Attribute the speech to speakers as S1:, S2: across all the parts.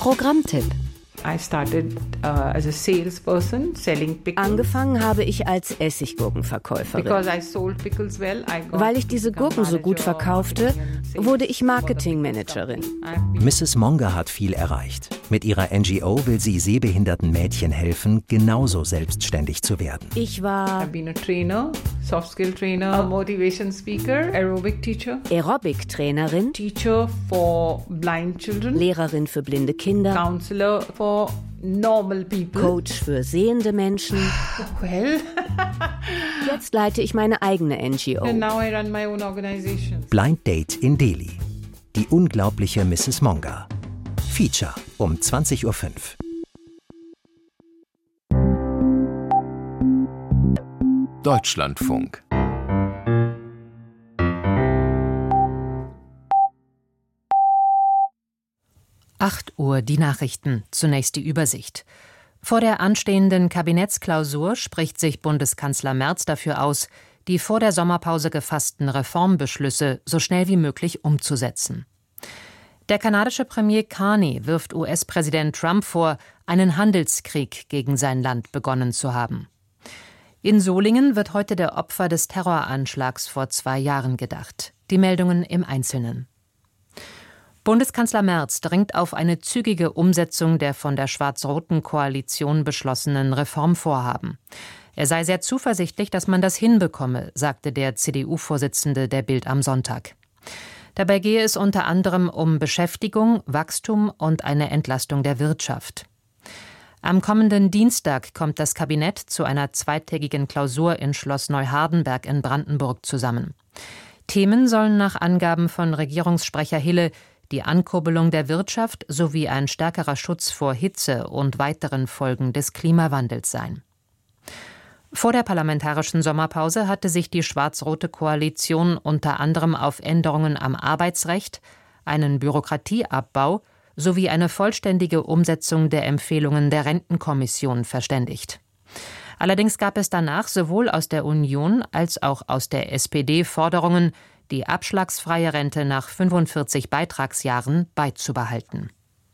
S1: Programmtipp.
S2: I started as a salesperson selling pickles.
S1: Angefangen habe ich als Essiggurkenverkäuferin.
S2: Because I sold pickles well,
S1: Weil ich diese Gurken so gut verkaufte, wurde ich Marketingmanagerin.
S3: Mrs. Monger hat viel erreicht. Mit ihrer NGO will sie sehbehinderten Mädchen helfen, genauso selbstständig zu werden.
S1: Ich war
S2: I've been a trainer, soft skill trainer, a motivation speaker, aerobic teacher,
S1: Aerobic-Trainerin,
S2: teacher for blind children,
S1: Lehrerin für blinde Kinder,
S2: counselor for normal people,
S1: Coach für sehende Menschen.
S2: Well,
S1: Jetzt leite ich meine eigene NGO.
S2: and now I run my own organization.
S3: Blind Date in Delhi. Die unglaubliche Mrs. Monger. Feature um 20:05 Uhr.
S4: Deutschlandfunk.
S5: Uhr die Nachrichten. Zunächst die Übersicht. Vor der anstehenden Kabinettsklausur spricht sich Bundeskanzler Merz dafür aus, die vor der Sommerpause gefassten Reformbeschlüsse so schnell wie möglich umzusetzen. Der kanadische Premier Carney wirft US-Präsident Trump vor, einen Handelskrieg gegen sein Land begonnen zu haben. In Solingen wird heute der Opfer des Terroranschlags vor 2 Jahren gedacht. Die Meldungen im Einzelnen. Bundeskanzler Merz dringt auf eine zügige Umsetzung der von der schwarz-roten Koalition beschlossenen Reformvorhaben. Er sei sehr zuversichtlich, dass man das hinbekomme, sagte der CDU-Vorsitzende der Bild am Sonntag. Dabei gehe es unter anderem um Beschäftigung, Wachstum und eine Entlastung der Wirtschaft. Am kommenden Dienstag kommt das Kabinett zu einer zweitägigen Klausur in Schloss Neuhardenberg in Brandenburg zusammen. Themen sollen nach Angaben von Regierungssprecher Hille die Ankurbelung der Wirtschaft sowie ein stärkerer Schutz vor Hitze und weiteren Folgen des Klimawandels sein. Vor der parlamentarischen Sommerpause hatte sich die schwarz-rote Koalition unter anderem auf Änderungen am Arbeitsrecht, einen Bürokratieabbau sowie eine vollständige Umsetzung der Empfehlungen der Rentenkommission verständigt. Allerdings gab es danach sowohl aus der Union als auch aus der SPD Forderungen, die abschlagsfreie Rente nach 45 Beitragsjahren beizubehalten.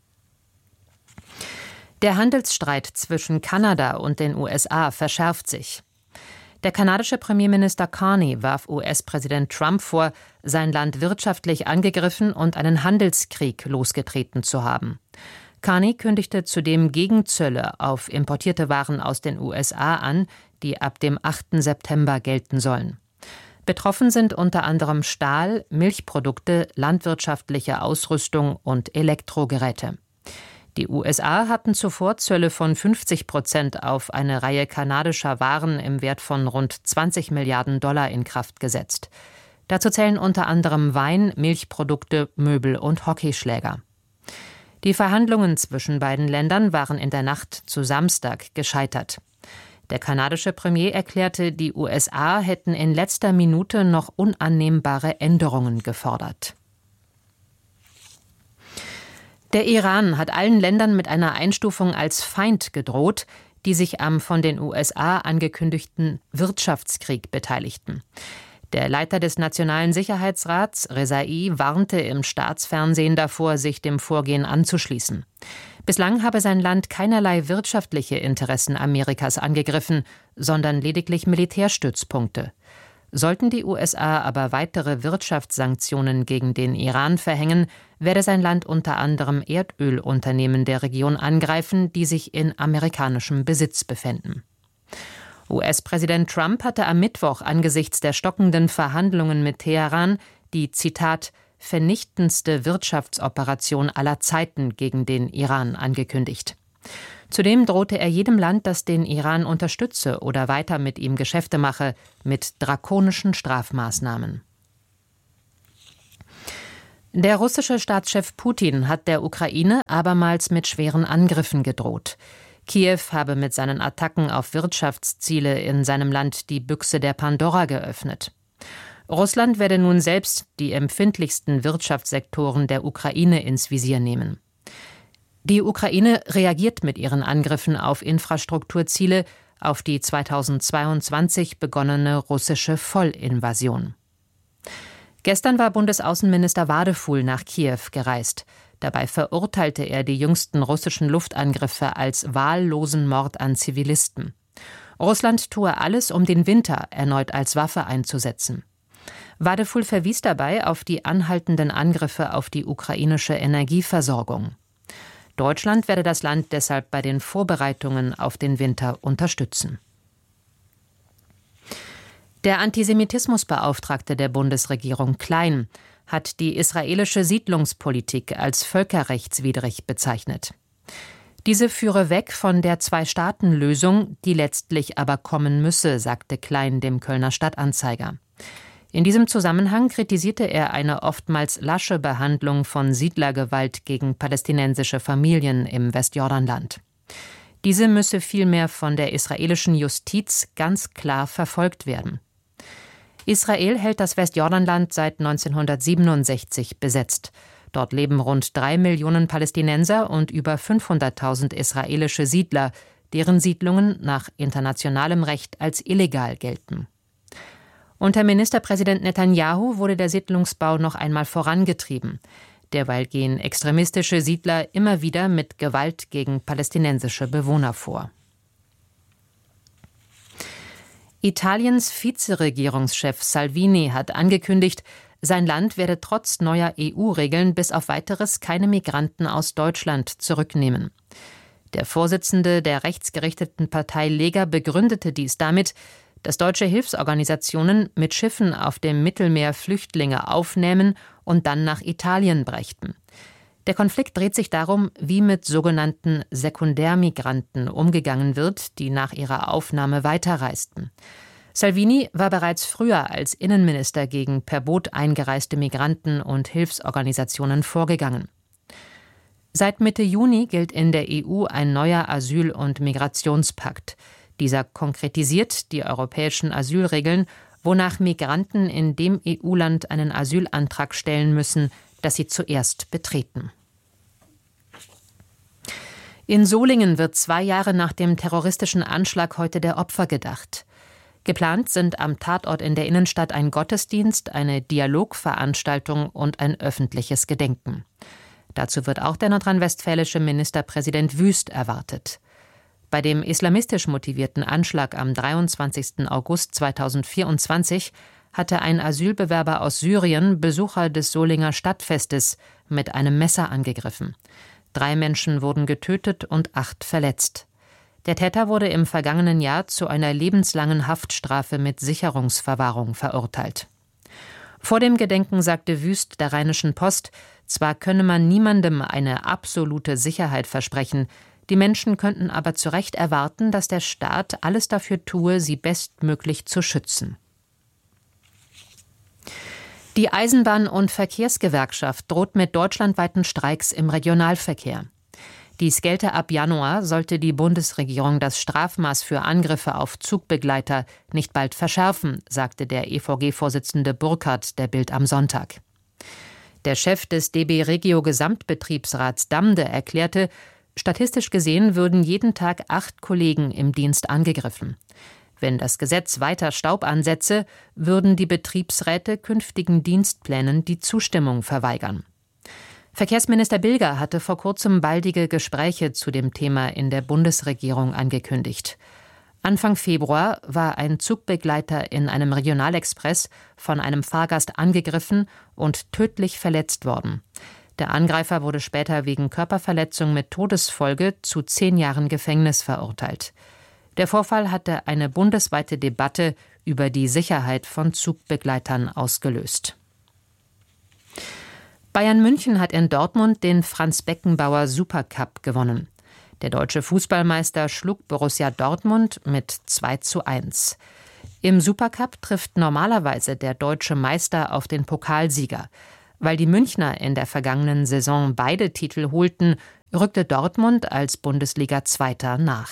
S5: Der Handelsstreit zwischen Kanada und den USA verschärft sich. Der kanadische Premierminister Carney warf US-Präsident Trump vor, sein Land wirtschaftlich angegriffen und einen Handelskrieg losgetreten zu haben. Carney kündigte zudem Gegenzölle auf importierte Waren aus den USA an, die ab dem 8. September gelten sollen. Betroffen sind unter anderem Stahl, Milchprodukte, landwirtschaftliche Ausrüstung und Elektrogeräte. Die USA hatten zuvor Zölle von 50% auf eine Reihe kanadischer Waren im Wert von rund 20 Milliarden $ in Kraft gesetzt. Dazu zählen unter anderem Wein, Milchprodukte, Möbel und Hockeyschläger. Die Verhandlungen zwischen beiden Ländern waren in der Nacht zu Samstag gescheitert. Der kanadische Premier erklärte, die USA hätten in letzter Minute noch unannehmbare Änderungen gefordert. Der Iran hat allen Ländern mit einer Einstufung als Feind gedroht, die sich am von den USA angekündigten Wirtschaftskrieg beteiligten. Der Leiter des Nationalen Sicherheitsrats, Rezai, warnte im Staatsfernsehen davor, sich dem Vorgehen anzuschließen. Bislang habe sein Land keinerlei wirtschaftliche Interessen Amerikas angegriffen, sondern lediglich Militärstützpunkte. Sollten die USA aber weitere Wirtschaftssanktionen gegen den Iran verhängen, werde sein Land unter anderem Erdölunternehmen der Region angreifen, die sich in amerikanischem Besitz befänden. US-Präsident Trump hatte am Mittwoch angesichts der stockenden Verhandlungen mit Teheran die, Zitat, vernichtendste Wirtschaftsoperation aller Zeiten gegen den Iran angekündigt. Zudem drohte er jedem Land, das den Iran unterstütze oder weiter mit ihm Geschäfte mache, mit drakonischen Strafmaßnahmen. Der russische Staatschef Putin hat der Ukraine abermals mit schweren Angriffen gedroht. Kiew habe mit seinen Attacken auf Wirtschaftsziele in seinem Land die Büchse der Pandora geöffnet. Russland werde nun selbst die empfindlichsten Wirtschaftssektoren der Ukraine ins Visier nehmen. Die Ukraine reagiert mit ihren Angriffen auf Infrastrukturziele auf die 2022 begonnene russische Vollinvasion. Gestern war Bundesaußenminister Wadefuhl nach Kiew gereist. Dabei verurteilte er die jüngsten russischen Luftangriffe als wahllosen Mord an Zivilisten. Russland tue alles, um den Winter erneut als Waffe einzusetzen. Wadeful verwies dabei auf die anhaltenden Angriffe auf die ukrainische Energieversorgung. Deutschland werde das Land deshalb bei den Vorbereitungen auf den Winter unterstützen. Der Antisemitismusbeauftragte der Bundesregierung Klein hat die israelische Siedlungspolitik als völkerrechtswidrig bezeichnet. Diese führe weg von der Zwei-Staaten-Lösung, die letztlich aber kommen müsse, sagte Klein dem Kölner Stadtanzeiger. In diesem Zusammenhang kritisierte er eine oftmals lasche Behandlung von Siedlergewalt gegen palästinensische Familien im Westjordanland. Diese müsse vielmehr von der israelischen Justiz ganz klar verfolgt werden. Israel hält das Westjordanland seit 1967 besetzt. Dort leben rund 3 Millionen Palästinenser und über 500.000 israelische Siedler, deren Siedlungen nach internationalem Recht als illegal gelten. Unter Ministerpräsident Netanyahu wurde der Siedlungsbau noch einmal vorangetrieben. Derweil gehen extremistische Siedler immer wieder mit Gewalt gegen palästinensische Bewohner vor. Italiens Vizeregierungschef Salvini hat angekündigt, sein Land werde trotz neuer EU-Regeln bis auf Weiteres keine Migranten aus Deutschland zurücknehmen. Der Vorsitzende der rechtsgerichteten Partei Lega begründete dies damit, dass deutsche Hilfsorganisationen mit Schiffen auf dem Mittelmeer Flüchtlinge aufnehmen und dann nach Italien brächten. Der Konflikt dreht sich darum, wie mit sogenannten Sekundärmigranten umgegangen wird, die nach ihrer Aufnahme weiterreisten. Salvini war bereits früher als Innenminister gegen per Boot eingereiste Migranten und Hilfsorganisationen vorgegangen. Seit Mitte Juni gilt in der EU ein neuer Asyl- und Migrationspakt. Dieser konkretisiert die europäischen Asylregeln, wonach Migranten in dem EU-Land einen Asylantrag stellen müssen, das sie zuerst betreten. In Solingen wird 2 Jahre nach dem terroristischen Anschlag heute der Opfer gedacht. Geplant sind am Tatort in der Innenstadt ein Gottesdienst, eine Dialogveranstaltung und ein öffentliches Gedenken. Dazu wird auch der nordrhein-westfälische Ministerpräsident Wüst erwartet. Bei dem islamistisch motivierten Anschlag am 23. August 2024 hatte ein Asylbewerber aus Syrien Besucher des Solinger Stadtfestes mit einem Messer angegriffen. 3 Menschen wurden getötet und 8 verletzt. Der Täter wurde im vergangenen Jahr zu einer lebenslangen Haftstrafe mit Sicherungsverwahrung verurteilt. Vor dem Gedenken sagte Wüst der Rheinischen Post, zwar könne man niemandem eine absolute Sicherheit versprechen, die Menschen könnten aber zu Recht erwarten, dass der Staat alles dafür tue, sie bestmöglich zu schützen. Die Eisenbahn- und Verkehrsgewerkschaft droht mit deutschlandweiten Streiks im Regionalverkehr. Dies gelte ab Januar, sollte die Bundesregierung das Strafmaß für Angriffe auf Zugbegleiter nicht bald verschärfen, sagte der EVG-Vorsitzende Burkhardt der Bild am Sonntag. Der Chef des DB Regio Gesamtbetriebsrats Damde erklärte, statistisch gesehen würden jeden Tag 8 Kollegen im Dienst angegriffen. Wenn das Gesetz weiter Staub ansetze, würden die Betriebsräte künftigen Dienstplänen die Zustimmung verweigern. Verkehrsminister Bilger hatte vor kurzem baldige Gespräche zu dem Thema in der Bundesregierung angekündigt. Anfang Februar war ein Zugbegleiter in einem Regionalexpress von einem Fahrgast angegriffen und tödlich verletzt worden. Der Angreifer wurde später wegen Körperverletzung mit Todesfolge zu 10 Jahren Gefängnis verurteilt. Der Vorfall hatte eine bundesweite Debatte über die Sicherheit von Zugbegleitern ausgelöst. Bayern München hat in Dortmund den Franz-Beckenbauer Supercup gewonnen. Der deutsche Fußballmeister schlug Borussia Dortmund mit 2:1. Im Supercup trifft normalerweise der deutsche Meister auf den Pokalsieger. Weil die Münchner in der vergangenen Saison beide Titel holten, rückte Dortmund als Bundesliga-Zweiter nach.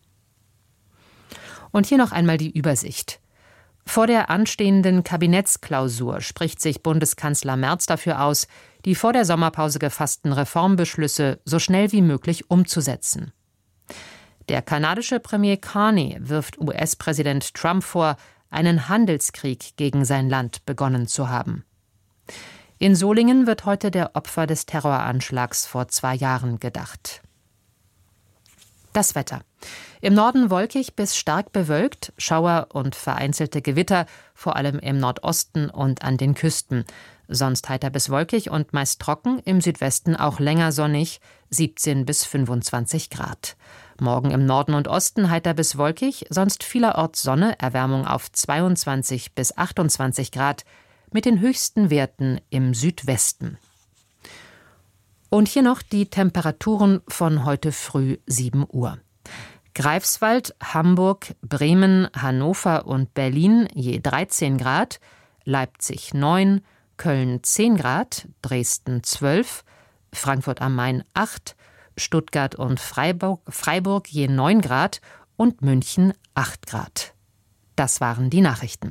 S5: Und hier noch einmal die Übersicht. Vor der anstehenden Kabinettsklausur spricht sich Bundeskanzler Merz dafür aus, die vor der Sommerpause gefassten Reformbeschlüsse so schnell wie möglich umzusetzen. Der kanadische Premier Carney wirft US-Präsident Trump vor, einen Handelskrieg gegen sein Land begonnen zu haben. In Solingen wird heute der Opfer des Terroranschlags vor 2 Jahren gedacht. Das Wetter. Im Norden wolkig bis stark bewölkt, Schauer und vereinzelte Gewitter, vor allem im Nordosten und an den Küsten. Sonst heiter bis wolkig und meist trocken, im Südwesten auch länger sonnig, 17 bis 25 Grad. Morgen im Norden und Osten heiter bis wolkig, sonst vielerorts Sonne, Erwärmung auf 22 bis 28 Grad, mit den höchsten Werten im Südwesten. Und hier noch die Temperaturen von heute früh 7 Uhr. Greifswald, Hamburg, Bremen, Hannover und Berlin je 13 Grad, Leipzig 9, Köln 10 Grad, Dresden 12, Frankfurt am Main 8, Stuttgart und Freiburg je 9 Grad und München 8 Grad. Das waren die Nachrichten.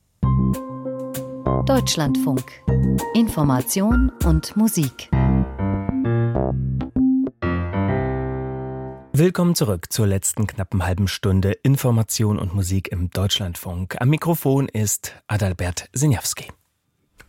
S4: Deutschlandfunk. Information und Musik.
S6: Willkommen zurück zur letzten knappen halben Stunde Information und Musik im Deutschlandfunk. Am Mikrofon ist Adalbert Sinjawski.